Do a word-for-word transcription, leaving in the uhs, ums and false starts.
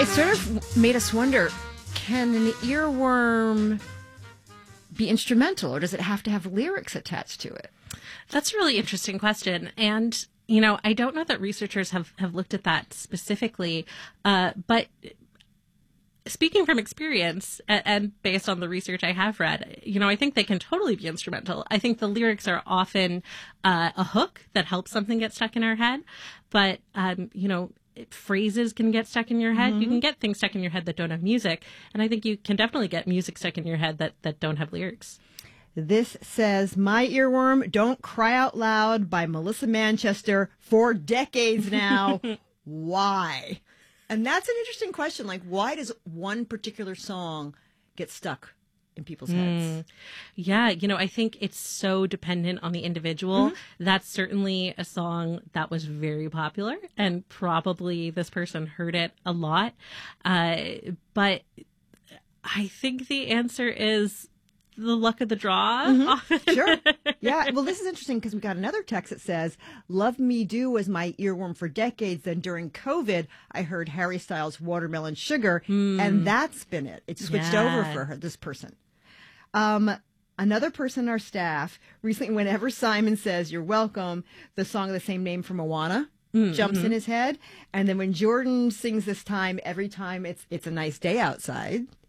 it sort of made us wonder, can an earworm be instrumental, or does it have to have lyrics attached to it? That's a really interesting question. And, you know, I don't know that researchers have, have looked at that specifically, uh, but speaking from experience and, and based on the research I have read, you know, I think they can totally be instrumental. I think the lyrics are often uh, a hook that helps something get stuck in our head. But, um, you know, phrases can get stuck in your head. Mm-hmm. You can get things stuck in your head that don't have music. And I think you can definitely get music stuck in your head that, that don't have lyrics. This says, My Earworm, Don't Cry Out Loud by Melissa Manchester for decades now. Why? And that's an interesting question. Like, why does one particular song get stuck in people's heads? Mm. Yeah, you know, I think it's so dependent on the individual. Mm-hmm. That's certainly a song that was very popular, and probably this person heard it a lot. Uh, but I think the answer is the luck of the draw. Mm-hmm. Sure. Yeah. Well, this is interesting because we got another text that says, Love Me Do was my earworm for decades. Then during COVID, I heard Harry Styles' Watermelon Sugar, mm. and that's been it. It switched yeah. over for her, this person. Um, another person on our staff, recently, whenever Simon says, You're welcome, the song of the same name from Moana mm-hmm. jumps in his head. And then when Jordan sings this time, every time it's it's a nice day outside,